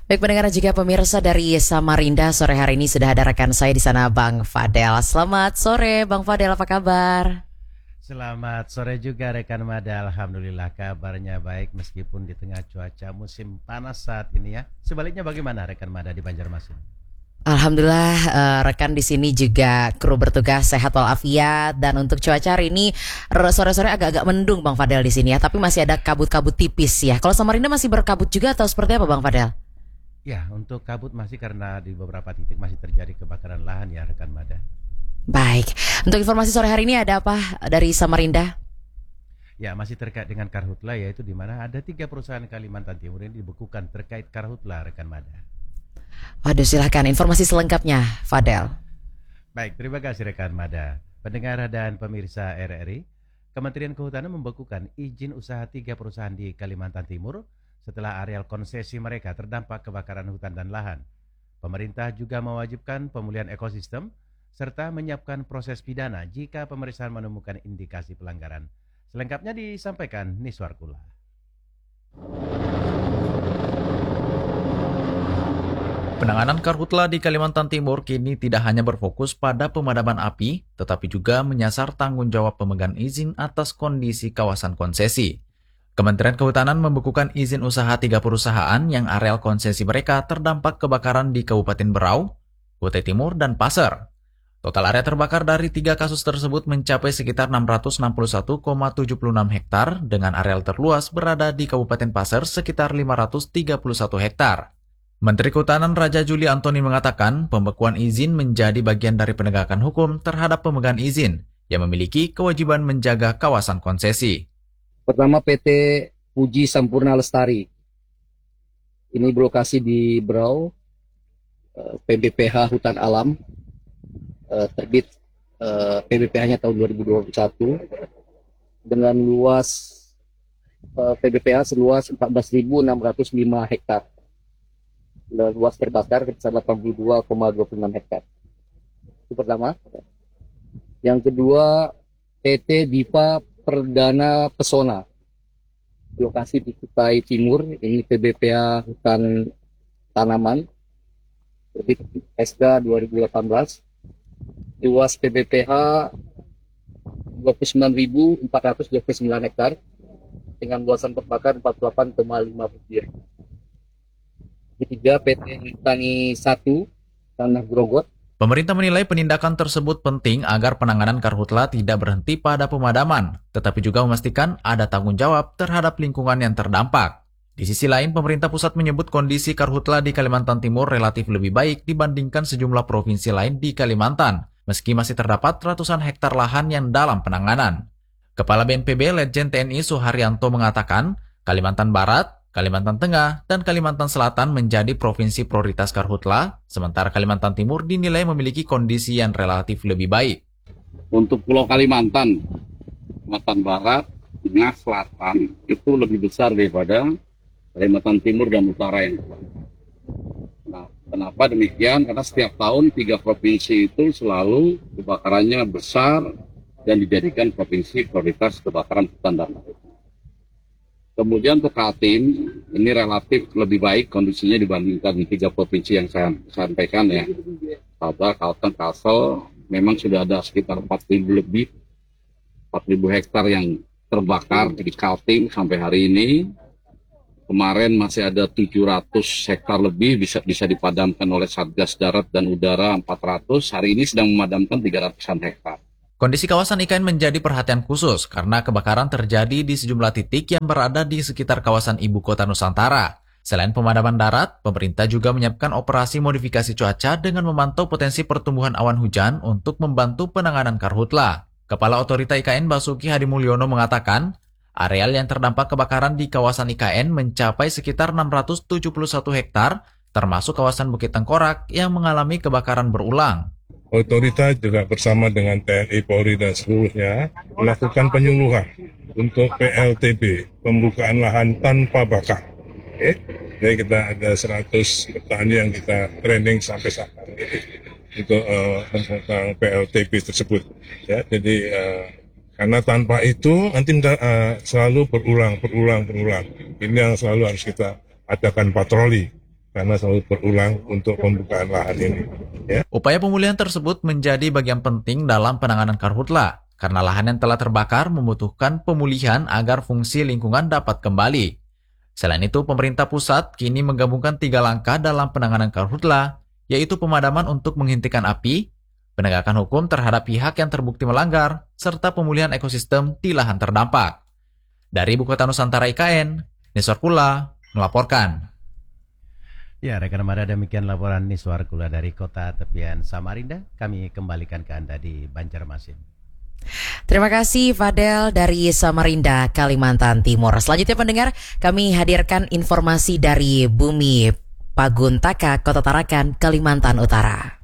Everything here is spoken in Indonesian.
Baik pendengar juga pemirsa dari Samarinda, sore hari ini sudah ada rekan saya di sana, Bang Fadel. Selamat sore, Bang Fadel, apa kabar? Selamat sore juga rekan Mada. Alhamdulillah kabarnya baik meskipun di tengah cuaca musim panas saat ini ya. Sebaliknya bagaimana rekan Mada di Banjarmasin? Alhamdulillah rekan di sini juga kru bertugas sehat walafiat, dan untuk cuaca hari ini sore-sore agak-agak mendung Bang Fadel di sini ya, tapi masih ada kabut-kabut tipis ya. Kalau Samarinda masih berkabut juga atau seperti apa Bang Fadel? Ya, untuk kabut masih karena di beberapa titik masih terjadi kebakaran lahan ya rekan Mada. Baik, untuk informasi sore hari ini ada apa dari Samarinda? Ya, masih terkait dengan Karhutla, yaitu di mana ada 3 perusahaan Kalimantan Timur yang dibekukan terkait Karhutla rekan Mada. Waduh, silahkan informasi selengkapnya Fadel. Baik, terima kasih rekan Mada. Pendengar dan pemirsa RRI, Kementerian Kehutanan membekukan izin usaha 3 perusahaan di Kalimantan Timur setelah areal konsesi mereka terdampak kebakaran hutan dan lahan. Pemerintah juga mewajibkan pemulihan ekosistem serta menyiapkan proses pidana jika pemeriksaan menemukan indikasi pelanggaran. Selengkapnya disampaikan Niswar Kula. Penanganan karhutla di Kalimantan Timur kini tidak hanya berfokus pada pemadaman api, tetapi juga menyasar tanggung jawab pemegang izin atas kondisi kawasan konsesi. Kementerian Kehutanan membekukan izin usaha 3 perusahaan yang areal konsesi mereka terdampak kebakaran di Kabupaten Berau, Kutai Timur, dan Pasir. Total area terbakar dari 3 kasus tersebut mencapai sekitar 661,76 hektar dengan areal terluas berada di Kabupaten Pasir sekitar 531 hektar. Menteri Kehutanan Raja Juli Antoni mengatakan pembekuan izin menjadi bagian dari penegakan hukum terhadap pemegang izin yang memiliki kewajiban menjaga kawasan konsesi. Pertama PT Puji Sampurna Lestari. Ini berlokasi di Berau, PBPH Hutan Alam, terbit PBPH-nya tahun 2021 dengan luas PBPH seluas 14.605 hektar. Dan luas terbakar sebesar 82,26 hektar. Itu pertama. Yang kedua, PT Dipa Perdana Pesona. Lokasi di Kutai Timur, ini PBPH Hutan Tanaman. Terbit SK 2018. Luas PBPH 29.429 hektar dengan luasan terbakar 48,5 hektar. Ketiga, PT Tani 1 Tanah Grogot. Pemerintah menilai penindakan tersebut penting agar penanganan karhutla tidak berhenti pada pemadaman, tetapi juga memastikan ada tanggung jawab terhadap lingkungan yang terdampak. Di sisi lain, pemerintah pusat menyebut kondisi karhutla di Kalimantan Timur relatif lebih baik dibandingkan sejumlah provinsi lain di Kalimantan, meski masih terdapat ratusan hektar lahan yang dalam penanganan. Kepala BNPB Letjen TNI Suharyanto mengatakan, Kalimantan Barat, Kalimantan Tengah, dan Kalimantan Selatan menjadi provinsi prioritas karhutla, sementara Kalimantan Timur dinilai memiliki kondisi yang relatif lebih baik. Untuk Pulau Kalimantan Barat, Tengah, Selatan itu lebih besar daripada Kalimantan Timur dan Utara yang lain. Nah, kenapa demikian? Karena setiap tahun 3 provinsi itu selalu kebakarannya besar dan dijadikan provinsi prioritas kebakaran hutan dan lahan. Kemudian untuk Kaltim, ini relatif lebih baik kondisinya dibandingkan 3 provinsi yang saya sampaikan ya. Kalbar, Kalteng, Kalsel, memang sudah ada sekitar 4.000 hektar yang terbakar di Kaltim sampai hari ini. Kemarin masih ada 700 hektar lebih bisa dipadamkan oleh Satgas Darat dan Udara 400. Hari ini sedang memadamkan 300-an hektar. Kondisi kawasan IKN menjadi perhatian khusus karena kebakaran terjadi di sejumlah titik yang berada di sekitar kawasan ibu kota Nusantara. Selain pemadaman darat, pemerintah juga menyiapkan operasi modifikasi cuaca dengan memantau potensi pertumbuhan awan hujan untuk membantu penanganan karhutla. Kepala Otorita IKN Basuki Hadimulyono mengatakan, areal yang terdampak kebakaran di kawasan IKN mencapai sekitar 671 hektar, termasuk kawasan Bukit Tengkorak yang mengalami kebakaran berulang. Otorita juga bersama dengan TNI, Polri, dan seluruhnya melakukan penyuluhan untuk PLTB, pembukaan lahan tanpa bakar. Jadi kita ada 100 petani yang kita training sampai saat ini untuk tentang PLTB tersebut. Ya, jadi karena tanpa itu nanti selalu berulang. Ini yang selalu harus kita adakan patroli. karena selalu berulang untuk pembukaan lahan ini. Ya. Upaya pemulihan tersebut menjadi bagian penting dalam penanganan karhutla, karena lahan yang telah terbakar membutuhkan pemulihan agar fungsi lingkungan dapat kembali. Selain itu, pemerintah pusat kini menggabungkan 3 langkah dalam penanganan karhutla, yaitu pemadaman untuk menghentikan api, penegakan hukum terhadap pihak yang terbukti melanggar, serta pemulihan ekosistem di lahan terdampak. Dari Ibu Kota Nusantara IKN, Niswar Kula melaporkan. Ya, rekan Mada, demikian laporan Niswar Kula dari Kota Tepian Samarinda. Kami kembalikan ke Anda di Banjarmasin. Terima kasih Fadel dari Samarinda, Kalimantan Timur. Selanjutnya pendengar, kami hadirkan informasi dari Bumi Paguntaka, Kota Tarakan, Kalimantan Utara.